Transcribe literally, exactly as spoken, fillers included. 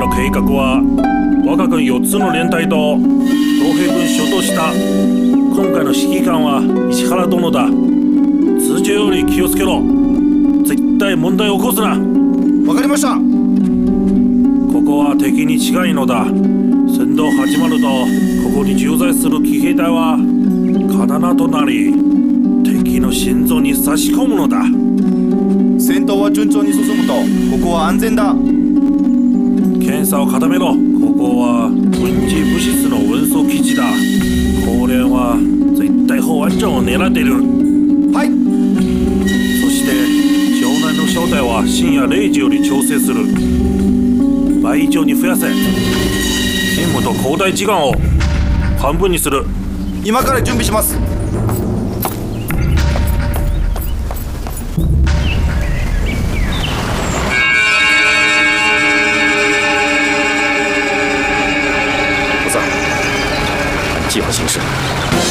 の計画は我が軍よっつの連隊と東平軍主とした。今回の指揮官は石原殿だ。通常より気をつけろ。絶対問題を起こすな。 わかりました。 ここは敵に近いのだ。戦闘始まるとここに駐在する騎兵隊は刀となり敵の心臓に差し込むのだ。 戦闘は順調に進むとここは安全だ。 検査を固めろ。ここは軍事物質の運送基地だ。これは絶対保安庁を狙っている。 はい。 そして城内の正体は深夜れいじより調整する。倍以上に増やせ。任務と交代時間を半分にする。 今から準備します。 不在，计划行事。